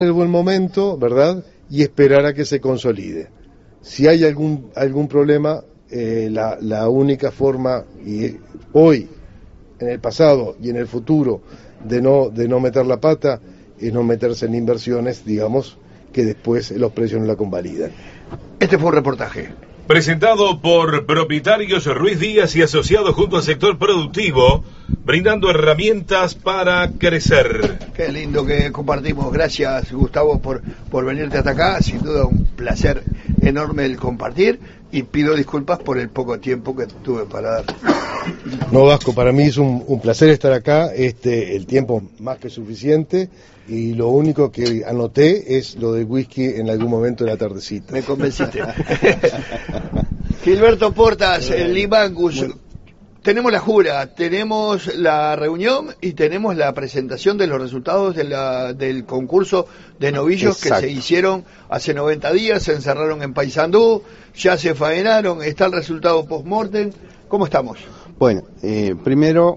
el buen momento, ¿verdad? Y esperar a que se consolide. Si hay algún problema, la única forma, y hoy, en el pasado y en el futuro, de no meter la pata, es no meterse en inversiones, digamos, que después los precios no la convalidan. Este fue un reportaje presentado por Propietarios Ruiz Díaz y asociados junto al sector productivo, brindando herramientas para crecer. Qué lindo que compartimos. Gracias, Gustavo, por venirte hasta acá. Sin duda un placer enorme el compartir, y pido disculpas por el poco tiempo que tuve para dar. No, Vasco, para mí es un placer estar acá, el tiempo más que suficiente, y lo único que anoté es lo del whisky en algún momento de la tardecita. Me convenciste. Gilberto Portas, el Limangus. Tenemos la jura, tenemos la reunión y tenemos la presentación de los resultados del concurso de novillos. Exacto. Que se hicieron hace 90 días, se encerraron en Paysandú, ya se faenaron, está el resultado post-mortem. ¿Cómo estamos? Bueno, primero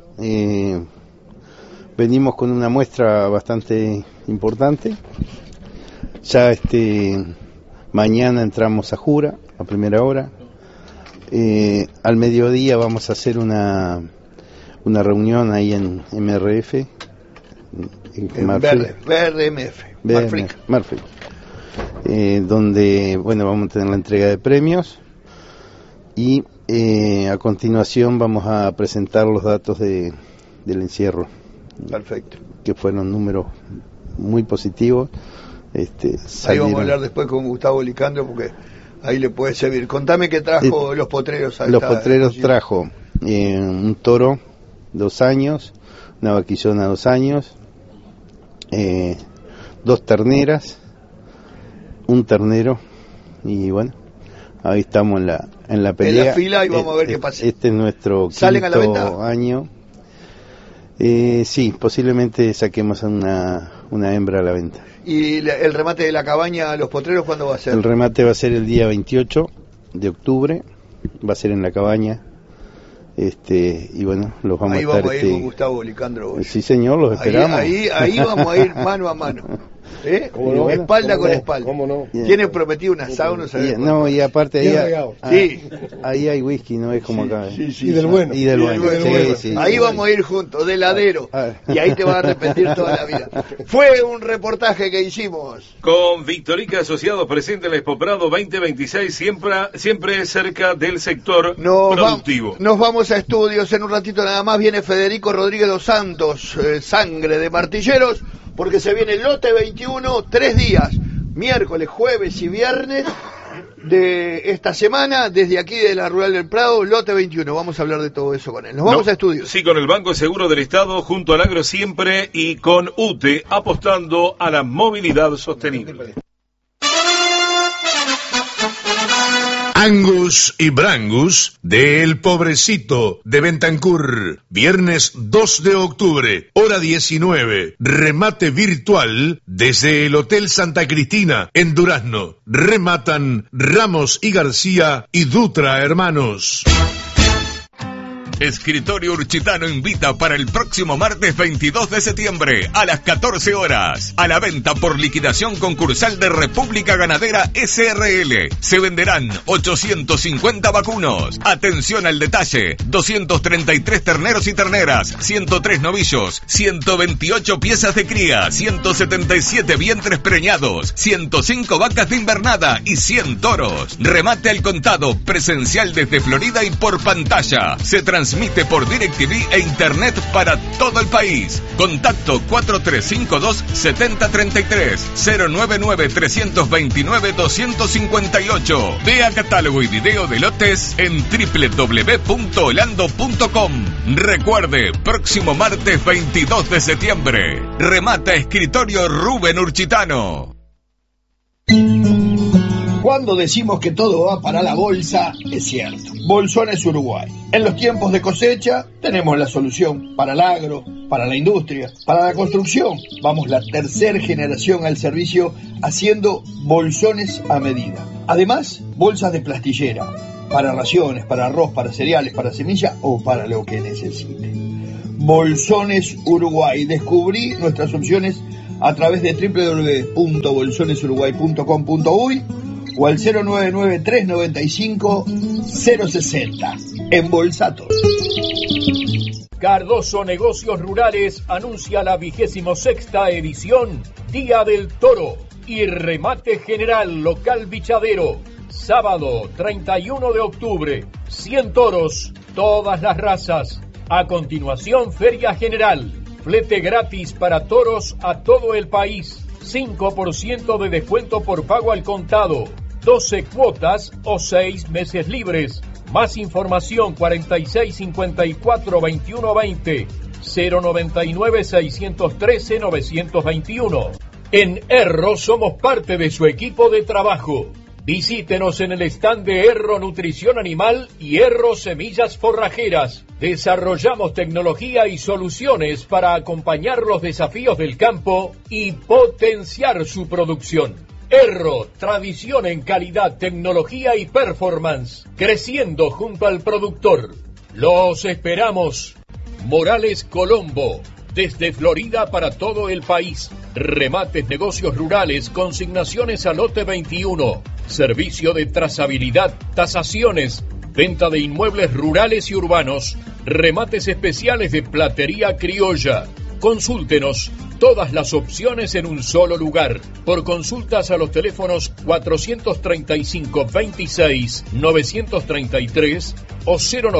venimos con una muestra bastante importante. Ya mañana entramos a jura a primera hora. Al mediodía vamos a hacer una reunión ahí en MRF, Marfrig, donde vamos a tener la entrega de premios, y a continuación vamos a presentar los datos del encierro. Perfecto. Que fueron números muy positivos. Ahí vamos a hablar después con Gustavo Licandro, porque ahí le puede servir. Contame qué trajo los potreros. Los potreros trajo un toro 2 años, una vaquillona 2 años, 2 terneras, un ternero, y bueno, ahí estamos en la pelea. En la fila, y vamos a ver qué pasa. Este es nuestro quinto año. Sí, posiblemente saquemos una hembra a la venta. ¿Y el remate de la cabaña, los potreros, cuándo va a ser? El remate va a ser el día 28 de octubre, va a ser en la cabaña, y bueno, los vamos ahí a estar... Ahí vamos a ir con Gustavo Licandro. Sí, señor, los esperamos. Ahí vamos a ir mano a mano. No? Espalda con espalda. ¿Cómo no? Tiene prometido un asado, no sabemos. No, y aparte ahí hay whisky, no es como acá. Sí, y del bueno. Y del bueno. Sí, ahí vamos a ir juntos, de heladero. Y ahí te vas a arrepentir toda la vida. Fue un reportaje que hicimos. Con Victorica Asociados, presente en la Expo Prado 2026, siempre cerca del sector productivo. Nos vamos a estudios. En un ratito nada más viene Federico Rodríguez dos Santos, Sangre de Martilleros, porque se viene el lote 21, 3 días, miércoles, jueves y viernes de esta semana, desde aquí de la Rural del Prado, lote 21. Vamos a hablar de todo eso con él. Nos vamos a estudios. Sí, con el Banco Seguro del Estado, junto al agro siempre, y con UTE, apostando a la movilidad sostenible. Angus y Brangus de El Pobrecito de Bentancur. Viernes 2 de octubre, hora 19. Remate virtual desde el Hotel Santa Cristina en Durazno. Rematan Ramos y García y Dutra Hermanos. Escritorio Urchitano invita para el próximo martes 22 de septiembre a las 14 horas a la venta por liquidación concursal de República Ganadera SRL. Se venderán 850 vacunos. Atención al detalle: 233 terneros y terneras, 103 novillos, 128 piezas de cría, 177 vientres preñados, 105 vacas de invernada y 100 toros. Remate al contado, presencial desde Florida y por pantalla. Se transmite por DirecTV e Internet para todo el país. Contacto 4352-7033, 099-329-258. Vea catálogo y video de lotes en www.holando.com. Recuerde, próximo martes 22 de septiembre. Remata Escritorio Rubén Urchitano. Cuando decimos que todo va para la bolsa, es cierto. Bolsones Uruguay. En los tiempos de cosecha tenemos la solución para el agro, para la industria, para la construcción. Vamos la 3ª generación al servicio haciendo bolsones a medida. Además, bolsas de plastillera, para raciones, para arroz, para cereales, para semilla o para lo que necesite. Bolsones Uruguay. Descubrí nuestras opciones a través de www.bolsonesuruguay.com.uy o al 099-395-060. Embolsatos. Cardoso Negocios Rurales anuncia la 26ª edición Día del Toro y remate general local Bichadero. Sábado 31 de octubre, 100 toros, todas las razas. A continuación, Feria General. Flete gratis para toros a todo el país. 5% de descuento por pago al contado. 12 cuotas o 6 meses libres. Más información 4654-2120 099-613-921. En Erro somos parte de su equipo de trabajo. Visítenos en el stand de Erro Nutrición Animal y Erro Semillas Forrajeras. Desarrollamos tecnología y soluciones para acompañar los desafíos del campo y potenciar su producción. Erro, tradición en calidad, tecnología y performance, creciendo junto al productor. Los esperamos. Morales Colombo, desde Florida para todo el país. Remates, negocios rurales, consignaciones a lote 21. Servicio de trazabilidad, tasaciones, venta de inmuebles rurales y urbanos. Remates especiales de platería criolla. Consúltenos todas las opciones en un solo lugar. Por consultas a los teléfonos 435-26-933 o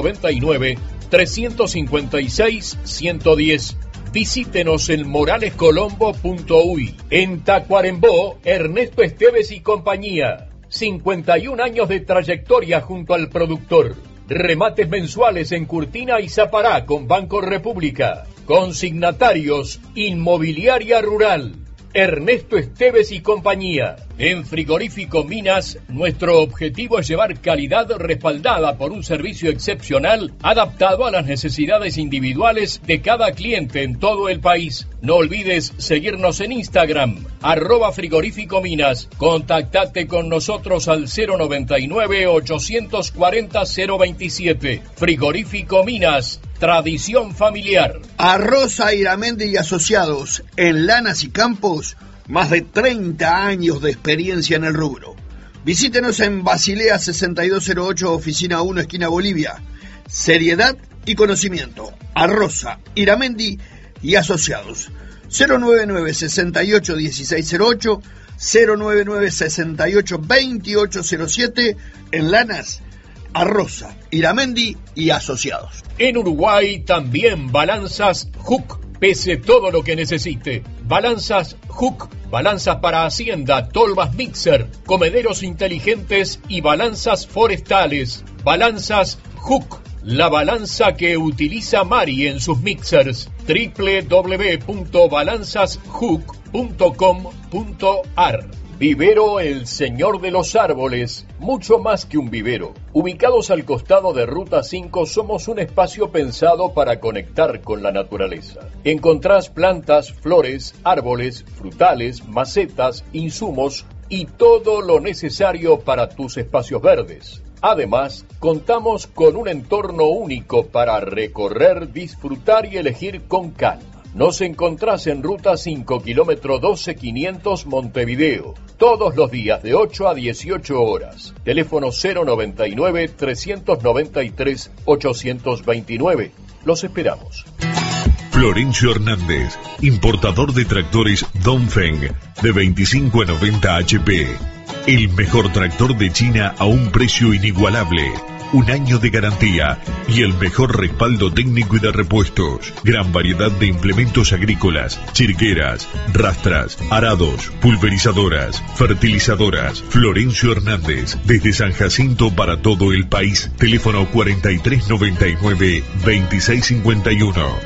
099-356-110. Visítenos en moralescolombo.uy. En Tacuarembó, Ernesto Esteves y compañía. 51 años de trayectoria junto al productor. Remates mensuales en Curtina y Zapará con Banco República. Consignatarios, Inmobiliaria Rural. Ernesto Esteves y compañía. En Frigorífico Minas, nuestro objetivo es llevar calidad respaldada por un servicio excepcional adaptado a las necesidades individuales de cada cliente en todo el país. No olvides seguirnos en Instagram, @Frigorífico Minas. Contactate con nosotros al 099-840-027. Frigorífico Minas. Tradición familiar. Arroza Iramendi y Asociados, en lanas y campos, más de 30 años de experiencia en el rubro. Visítenos en Basilea 6208, oficina 1, esquina Bolivia. Seriedad y conocimiento. Arroza Iramendi y Asociados. 099-68-1608, 099-68-2807, en lanas. Arroza, Iramendi y Asociados. En Uruguay también Balanzas Hook. Pese todo lo que necesite. Balanzas Hook. Balanzas para hacienda, tolvas mixer, comederos inteligentes y balanzas forestales. Balanzas Hook. La balanza que utiliza Mari en sus mixers. www.balanzashook.com.ar. Vivero El Señor de los Árboles, mucho más que un vivero. Ubicados al costado de Ruta 5, somos un espacio pensado para conectar con la naturaleza. Encontrás plantas, flores, árboles, frutales, macetas, insumos y todo lo necesario para tus espacios verdes. Además, contamos con un entorno único para recorrer, disfrutar y elegir con calma. Nos encontrás en Ruta 5, kilómetro 12500, Montevideo. Todos los días de 8 a 18 horas. Teléfono 099-393-829. Los esperamos. Florencio Hernández, importador de tractores Dongfeng de 25 a 90 HP. El mejor tractor de China a un precio inigualable. Un año de garantía y el mejor respaldo técnico y de repuestos. Gran variedad de implementos agrícolas, chirqueras, rastras, arados, pulverizadoras, fertilizadoras. Florencio Hernández, desde San Jacinto para todo el país. Teléfono 4399-2651.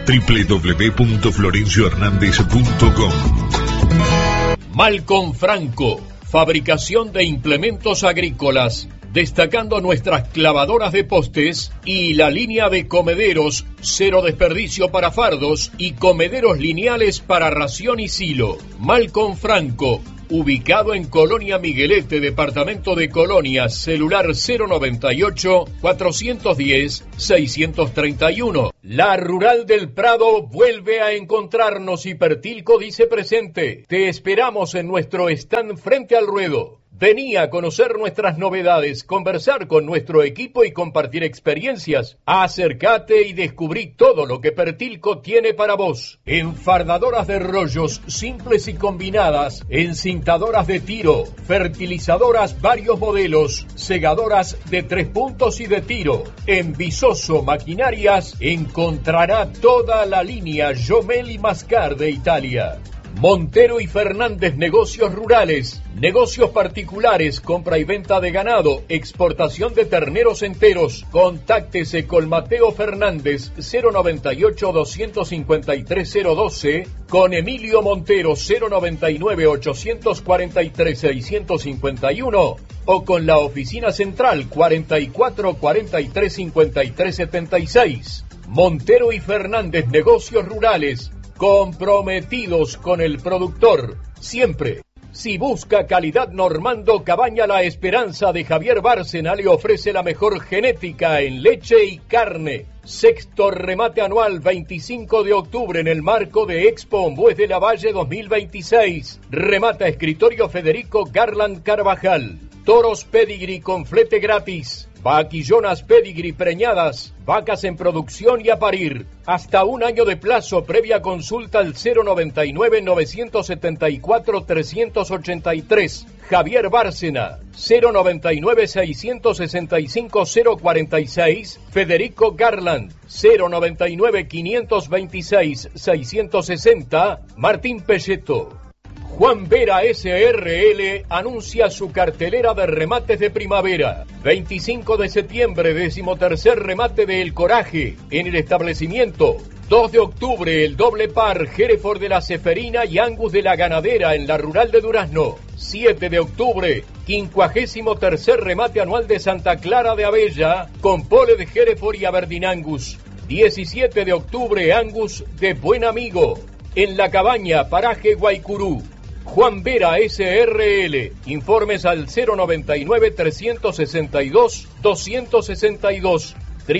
www.florenciohernandez.com. Malcom Franco, fabricación de implementos agrícolas, destacando nuestras clavadoras de postes y la línea de comederos, cero desperdicio para fardos y comederos lineales para ración y silo. Malcom Franco, ubicado en Colonia Miguelete, departamento de Colonia, celular 098-410-631. La Rural del Prado vuelve a encontrarnos y Pertilco dice presente. Te esperamos en nuestro stand frente al ruedo. Vení a conocer nuestras novedades, conversar con nuestro equipo y compartir experiencias. Acércate y descubrí todo lo que Pertilco tiene para vos. Enfardadoras de rollos simples y combinadas, encintadoras de tiro, fertilizadoras varios modelos, segadoras de 3 puntos y de tiro. En Visoso Maquinarias encontrará toda la línea Jomel y Mascar de Italia. Montero y Fernández Negocios Rurales, negocios particulares, compra y venta de ganado, exportación de terneros enteros. Contáctese con Mateo Fernández 098-253-012, con Emilio Montero 099-843-651 o con la oficina central 44-43-53-76. Montero y Fernández Negocios Rurales, comprometidos con el productor, siempre. Si busca calidad, Normando Cabaña La Esperanza de Javier Bárcena le ofrece la mejor genética en leche y carne. Sexto remate anual 25 de octubre en el marco de Expo Ombués de la Valle 2026. Remata Escritorio Federico Garland Carvajal. Toros Pedigree con flete gratis. Vaquillonas Pedigree preñadas, vacas en producción y a parir. Hasta 1 año de plazo, previa consulta al 099-974-383. Javier Bárcena, 099-665-046. Federico Garland, 099-526-660. Martín Pelleto. Juan Vera SRL anuncia su cartelera de remates de primavera. 25 de septiembre, 13º remate de El Coraje en el establecimiento. 2 de octubre, el doble par Hereford de la Ceferina y Angus de la Ganadera en la Rural de Durazno. 7 de octubre, 53º remate anual de Santa Clara de Abella con pole de Hereford y Aberdeen Angus. 17 de octubre, Angus de Buen Amigo en La Cabaña, paraje Guaycurú. Juan Vera SRL, informes al 099-362-262,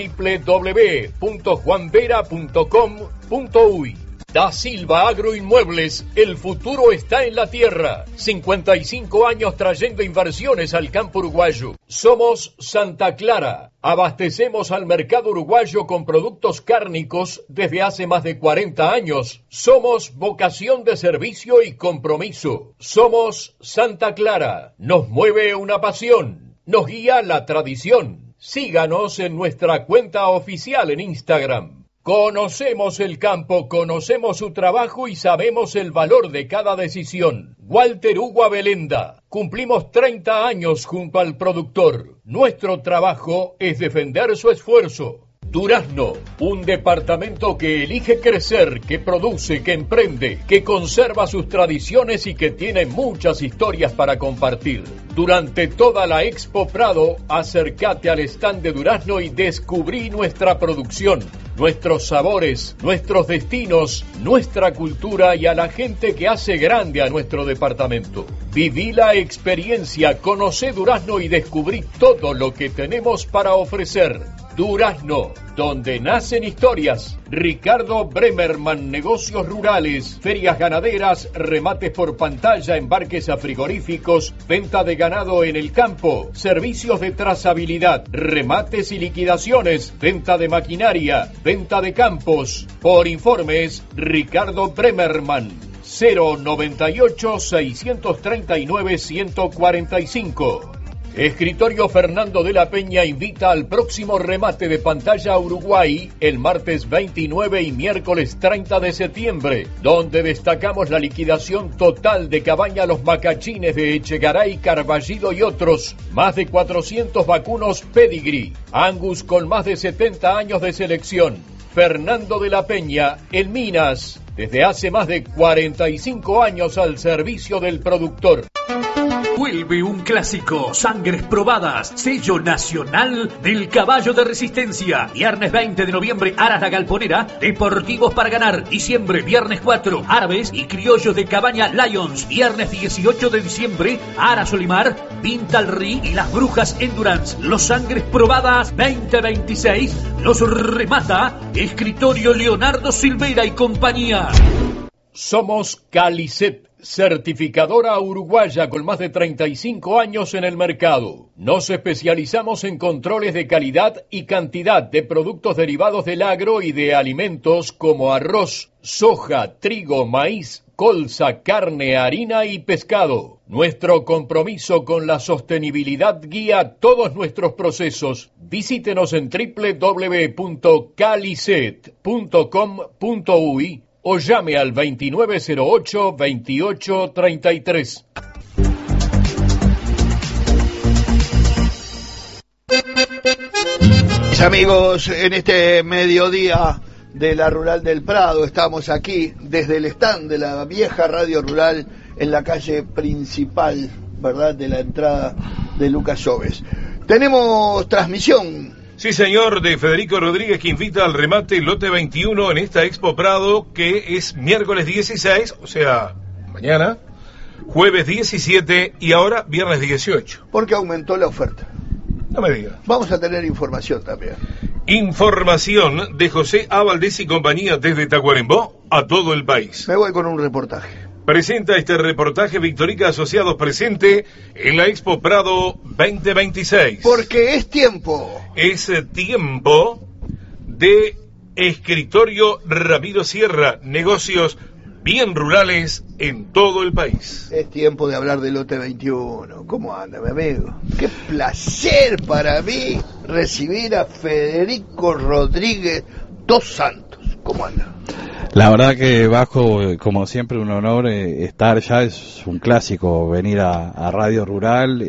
www.juanvera.com.uy. Da Silva Agroinmuebles, el futuro está en la tierra. 55 años trayendo inversiones al campo uruguayo. Somos Santa Clara. Abastecemos al mercado uruguayo con productos cárnicos desde hace más de 40 años. Somos vocación de servicio y compromiso. Somos Santa Clara. Nos mueve una pasión. Nos guía la tradición. Síganos en nuestra cuenta oficial en Instagram. Conocemos el campo, conocemos su trabajo y sabemos el valor de cada decisión. Walter Hugo Abelenda. Cumplimos 30 años junto al productor. Nuestro trabajo es defender su esfuerzo. Durazno, un departamento que elige crecer, que produce, que emprende, que conserva sus tradiciones y que tiene muchas historias para compartir. Durante toda la Expo Prado, acércate al stand de Durazno y descubrí nuestra producción, nuestros sabores, nuestros destinos, nuestra cultura y a la gente que hace grande a nuestro departamento. Viví la experiencia, conocé Durazno y descubrí todo lo que tenemos para ofrecer. Durazno, donde nacen historias. Ricardo Bremerman, negocios rurales, ferias ganaderas, remates por pantalla, embarques a frigoríficos, venta de ganado en el campo, servicios de trazabilidad, remates y liquidaciones, venta de maquinaria, venta de campos. Por informes, Ricardo Bremerman, 098-639-145. Escritorio Fernando de la Peña invita al próximo remate de pantalla a Uruguay el martes 29 y miércoles 30 de septiembre, donde destacamos la liquidación total de Cabaña Los Macachines de Echegaray, Carballido y otros. Más de 400 vacunos Pedigree, Angus con más de 70 años de selección. Fernando de la Peña, en Minas, desde hace más de 45 años al servicio del productor. Vuelve un clásico, Sangres Probadas, sello nacional del caballo de resistencia. Viernes 20 de noviembre, Aras La Galponera, Deportivos para Ganar. Diciembre, viernes 4, Árabes y Criollos de Cabaña Lions. Viernes 18 de diciembre, Aras Olimar, Vintalrí y Las Brujas Endurance. Los Sangres Probadas 2026 los remata Escritorio Leonardo Silveira y compañía. Somos Calicet, certificadora uruguaya con más de 35 años en el mercado. Nos especializamos en controles de calidad y cantidad de productos derivados del agro y de alimentos como arroz, soja, trigo, maíz, colza, carne, harina y pescado. Nuestro compromiso con la sostenibilidad guía todos nuestros procesos. Visítenos en www.calicet.com.uy o llame al 2908-2833. Mis amigos, en este mediodía de la Rural del Prado, estamos aquí desde el stand de la vieja Radio Rural en la calle principal, ¿verdad?, de la entrada de Lucas Lloves. Tenemos transmisión. Sí, señor, de Federico Rodríguez, que invita al remate lote 21 en esta Expo Prado, que es miércoles 16, o sea, mañana, jueves 17 y ahora viernes 18. Porque aumentó la oferta. No me diga. Vamos a tener información también. Información de José A. Valdés y compañía desde Tacuarembó a todo el país. Me voy con un reportaje. Presenta este reportaje Victorica Asociados presente en la Expo Prado 2026. Porque es tiempo. Es tiempo de Escritorio Ramiro Sierra, negocios bien rurales en todo el país. Es tiempo de hablar del lote 21. ¿Cómo anda, mi amigo? Qué placer para mí recibir a Federico Rodríguez dos Santos. ¿Cómo anda? La verdad que Vasco, como siempre, un honor estar ya, es un clásico venir a Radio Rural,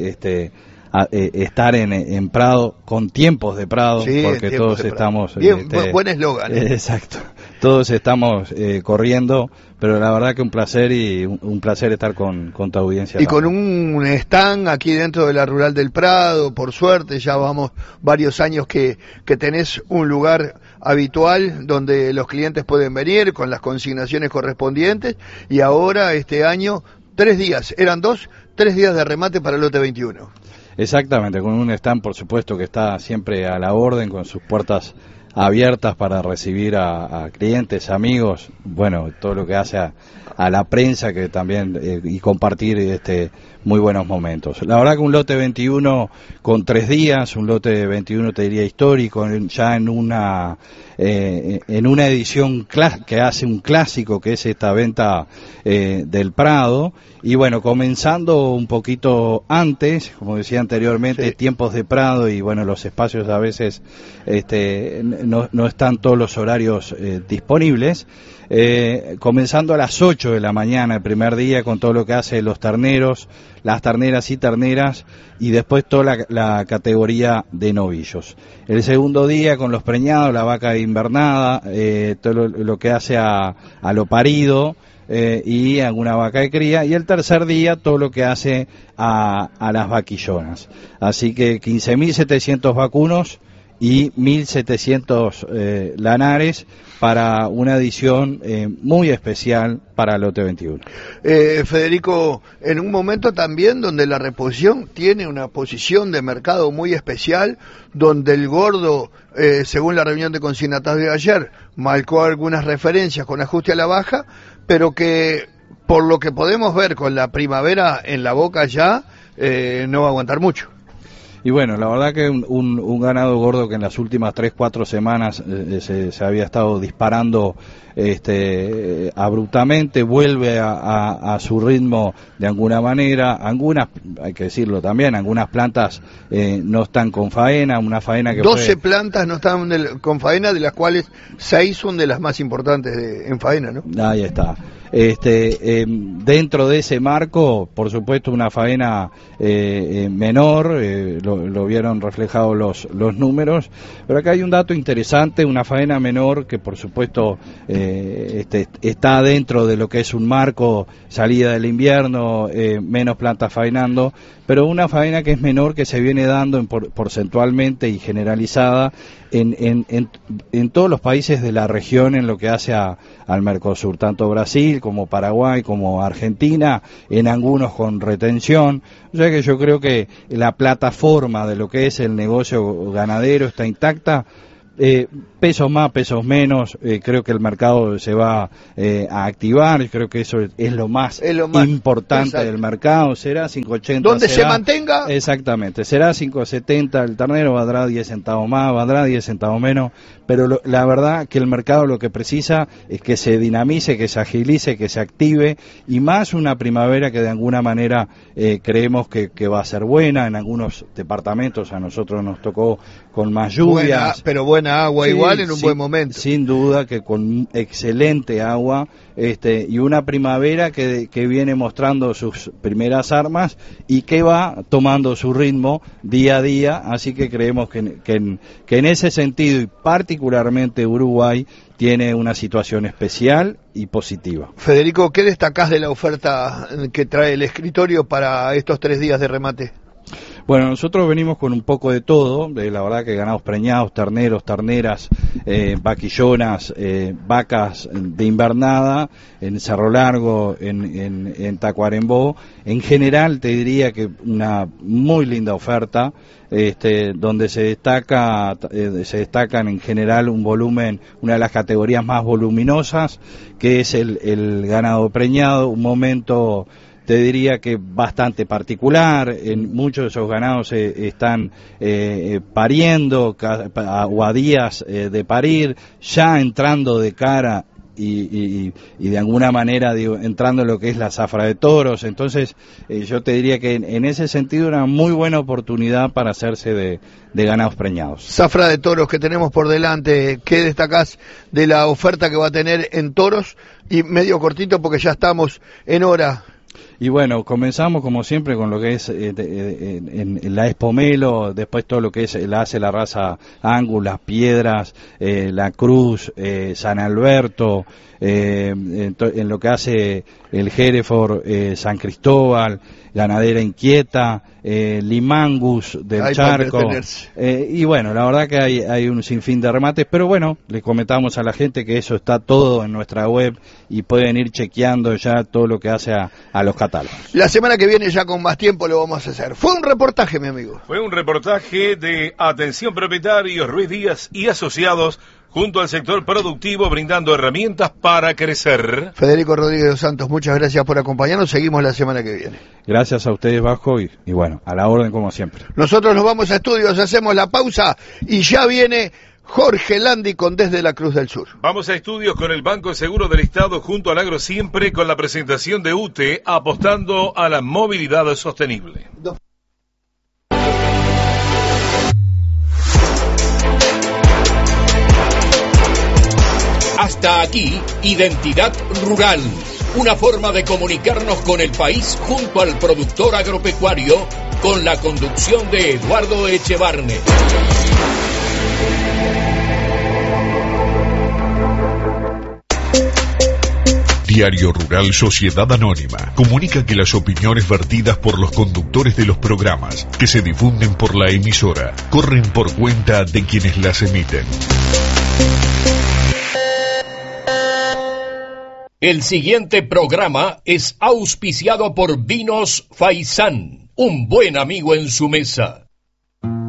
estar en Prado, con tiempos de Prado, sí, porque todos estamos... Bien, buen eslogan. Exacto, todos estamos corriendo, pero la verdad que un placer y un placer estar con tu audiencia. Y con un stand aquí dentro de la Rural del Prado, por suerte, ya vamos varios años que tenés un lugar habitual donde los clientes pueden venir con las consignaciones correspondientes, y ahora este año 3 días, eran 3 días de remate para el lote 21. Exactamente, con un stand por supuesto que está siempre a la orden, con sus puertas abiertas para recibir a clientes, amigos, bueno, todo lo que hace a la prensa, que también y compartir muy buenos momentos. La verdad que un lote 21 con 3 días, un lote 21 te diría histórico, ya en una edición que hace un clásico, que es esta venta del Prado, y bueno, comenzando un poquito antes, como decía anteriormente, sí, tiempos de Prado, y bueno, los espacios a veces no están todos los horarios disponibles. Comenzando a las 8 de la mañana el primer día, con todo lo que hace los terneros, las terneras y terneras, y después toda la categoría de novillos. El segundo día con los preñados, la vaca invernada, todo lo que hace a lo parido, y alguna vaca de cría, y el tercer día todo lo que hace a las vaquillonas. Así que 15.700 vacunos y 1.700 lanares para una edición muy especial para el lote 21. Federico, en un momento también donde la reposición tiene una posición de mercado muy especial, donde el gordo, según la reunión de consignatarios de ayer, marcó algunas referencias con ajuste a la baja, pero que por lo que podemos ver con la primavera en la boca ya, no va a aguantar mucho. Y bueno, la verdad que un ganado gordo que en las últimas 3-4 semanas se había estado disparando abruptamente, vuelve a su ritmo de alguna manera. Algunas, hay que decirlo también, algunas plantas no están con faena, una faena que 12 plantas no están con faena, de las cuales 6 son de las más importantes en faena, ¿no? Ahí está. Dentro de ese marco, por supuesto, una faena menor, lo vieron reflejados los números, pero acá hay un dato interesante, una faena menor que por supuesto está dentro de lo que es un marco, salida del invierno, menos plantas faenando, pero una faena que es menor, que se viene dando porcentualmente y generalizada en todos los países de la región en lo que hace al Mercosur, tanto Brasil como Paraguay como Argentina, en algunos con retención. O sea que yo creo que la plataforma de lo que es el negocio ganadero está intacta. Pesos más, pesos menos, creo que el mercado se va a activar, creo que eso es lo más importante, exacto, del mercado. Será 5.80. ¿Dónde se mantenga? Exactamente, será 5.70 el ternero, valdrá 10 centavos más, valdrá 10 centavos menos, pero la verdad que el mercado lo que precisa es que se dinamice, que se agilice, que se active, y más una primavera que de alguna manera creemos que va a ser buena. En algunos departamentos a nosotros nos tocó con más lluvias. Pero buena agua, sí, igual en un buen momento. Sin duda que con excelente agua, y una primavera que viene mostrando sus primeras armas y que va tomando su ritmo día a día, así que creemos que en ese sentido, y particularmente Uruguay, tiene una situación especial y positiva. Federico, ¿qué destacás de la oferta que trae el escritorio para estos 3 días de remate? Bueno, nosotros venimos con un poco de todo, la verdad que ganados preñados, terneros, terneras, vaquillonas, vacas de invernada, en Cerro Largo, en Tacuarembó. En general te diría que una muy linda oferta, donde se destacan en general un volumen, una de las categorías más voluminosas, que es el ganado preñado, un momento, te diría que bastante particular. En muchos de esos ganados están pariendo o a días de parir, ya entrando de cara y de alguna manera entrando en lo que es la zafra de toros. Entonces yo te diría que en ese sentido una muy buena oportunidad para hacerse de ganados preñados. Zafra de toros que tenemos por delante, ¿qué destacás de la oferta que va a tener en toros? Y medio cortito porque ya estamos en hora. Y bueno, comenzamos como siempre con lo que es en la Espomelo, después todo lo que es la raza Angus, las Piedras, la Cruz, San Alberto, en lo que hace el Hereford, San Cristóbal, Ganadera Inquieta, Limangus del Charco, y bueno, la verdad que hay un sinfín de remates, pero bueno, le comentamos a la gente que eso está todo en nuestra web y pueden ir chequeando ya todo lo que hace a los catálogos. La semana que viene ya con más tiempo lo vamos a hacer. Fue un reportaje, mi amigo. Fue un reportaje de Atención Propietarios, Ruiz Díaz y Asociados, junto al sector productivo, brindando herramientas para crecer. Federico Rodríguez dos Santos, muchas gracias por acompañarnos. Seguimos la semana que viene. Gracias a ustedes, Vasco, y bueno, a la orden como siempre. Nosotros nos vamos a estudios, hacemos la pausa y ya viene Jorge Landi con Desde la Cruz del Sur. Vamos a estudios con el Banco Seguro del Estado junto al Agro, siempre con la presentación de UTE, apostando a la movilidad sostenible. Hasta aquí, Identidad Rural, una forma de comunicarnos con el país junto al productor agropecuario, con la conducción de Eduardo Echevarne. Diario Rural Sociedad Anónima comunica que las opiniones vertidas por los conductores de los programas que se difunden por la emisora corren por cuenta de quienes las emiten. El siguiente programa es auspiciado por Vinos Faisán, un buen amigo en su mesa.